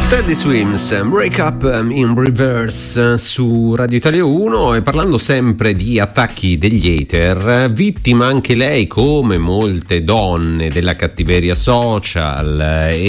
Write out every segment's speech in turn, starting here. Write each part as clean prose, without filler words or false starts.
Teddy Swims, Break Up in Reverse su Radio Italia 1, e parlando sempre di attacchi degli hater, vittima anche lei come molte donne della cattiveria social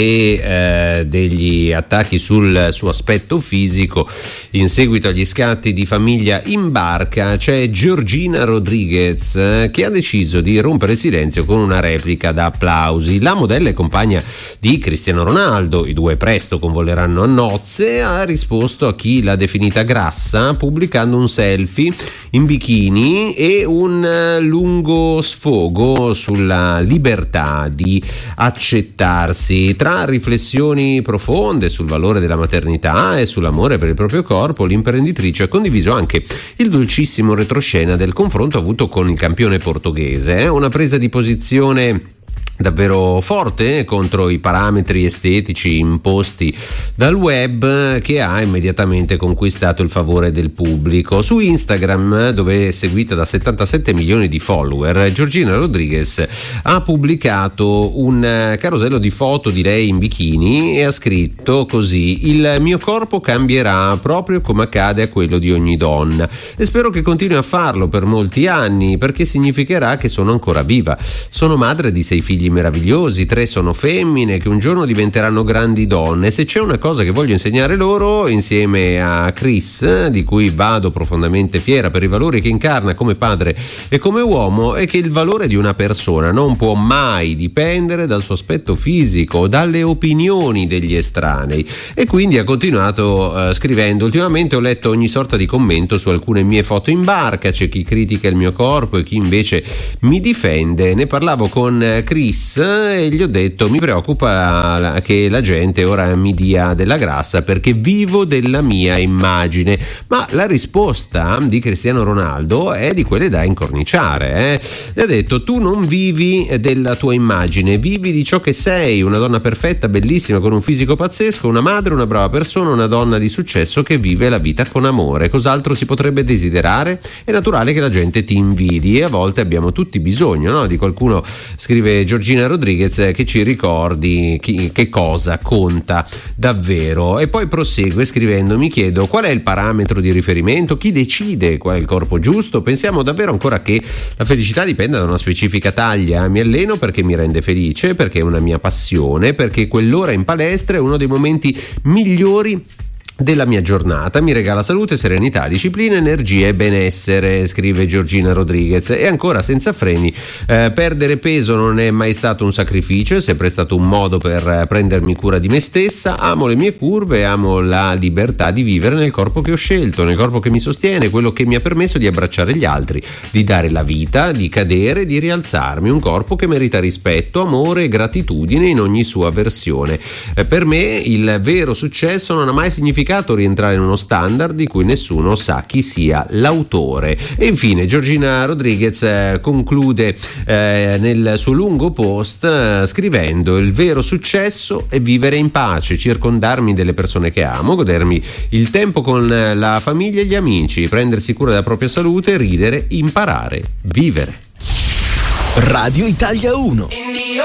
e degli attacchi sul suo aspetto fisico in seguito agli scatti di famiglia in barca. C'è Georgina Rodriguez che ha deciso di rompere il silenzio con una replica da applausi. La modella e compagna di Cristiano Ronaldo, i due presto convoleranno a nozze, ha risposto a chi l'ha definita grassa pubblicando un selfie in bikini e un lungo sfogo sulla libertà di accettarsi. Tra riflessioni profonde sul valore della maternità e sull'amore per il proprio corpo, l'imprenditrice ha condiviso anche il dolcissimo retroscena del confronto avuto con il campione portoghese, una presa di posizione davvero forte contro i parametri estetici imposti dal web, che ha immediatamente conquistato il favore del pubblico. Su Instagram, dove è seguita da 77 milioni di follower, Georgina Rodriguez ha pubblicato un carosello di foto di lei in bikini e ha scritto così: il mio corpo cambierà proprio come accade a quello di ogni donna e spero che continui a farlo per molti anni, perché significherà che sono ancora viva. Sono madre di 6 figli meravigliosi, 3 sono femmine che un giorno diventeranno grandi donne. Se c'è una cosa che voglio insegnare loro, insieme a Chris, di cui vado profondamente fiera per i valori che incarna come padre e come uomo, è che il valore di una persona non può mai dipendere dal suo aspetto fisico o dalle opinioni degli estranei. E quindi ha continuato scrivendo: ultimamente ho letto ogni sorta di commento su alcune mie foto in barca, c'è chi critica il mio corpo e chi invece mi difende. Ne parlavo con Chris e gli ho detto: mi preoccupa che la gente ora mi dia della grassa perché vivo della mia immagine. Ma la risposta di Cristiano Ronaldo è di quelle da incorniciare. Gli ha detto: tu non vivi della tua immagine, vivi di ciò che sei, una donna perfetta, bellissima, con un fisico pazzesco, una madre, una brava persona, una donna di successo che vive la vita con amore. Cos'altro si potrebbe desiderare? È naturale che la gente ti invidi e a volte abbiamo tutti bisogno, no? Di qualcuno, scrive Georgina Rodriguez, che ci ricordi che cosa conta davvero. E poi prosegue scrivendo: mi chiedo qual è il parametro di riferimento, chi decide qual è il corpo giusto. Pensiamo davvero ancora che la felicità dipenda da una specifica taglia? Mi alleno perché mi rende felice, perché è una mia passione, perché quell'ora in palestra è uno dei momenti migliori della mia giornata, mi regala salute, serenità, disciplina, energia e benessere, scrive Georgina Rodriguez. E ancora senza freni: perdere peso non è mai stato un sacrificio, è sempre stato un modo per prendermi cura di me stessa. Amo le mie curve, amo la libertà di vivere nel corpo che ho scelto, nel corpo che mi sostiene, quello che mi ha permesso di abbracciare gli altri, di dare la vita, di cadere, di rialzarmi. Un corpo che merita rispetto, amore e gratitudine in ogni sua versione. Per me il vero successo non ha mai significato rientrare in uno standard di cui nessuno sa chi sia l'autore. E infine Georgina Rodriguez conclude nel suo lungo post scrivendo: il vero successo è vivere in pace, circondarmi delle persone che amo, godermi il tempo con la famiglia e gli amici, prendersi cura della propria salute, ridere, imparare, vivere. Radio Italia 1.